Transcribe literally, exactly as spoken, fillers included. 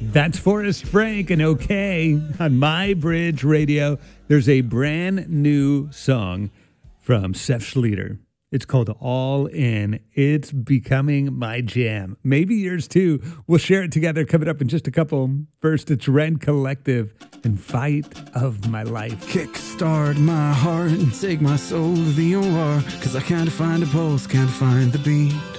That's Forrest Frank and OK on My Bridge Radio. There's a brand new song from Seth Schleter. It's called All In. It's becoming my jam. Maybe yours too. We'll share it together coming up in just a couple. First, it's Rent Collective and Fight of My Life. Kickstart my heart and take my soul to the O R, 'cause I can't find a pulse, can't find the beat.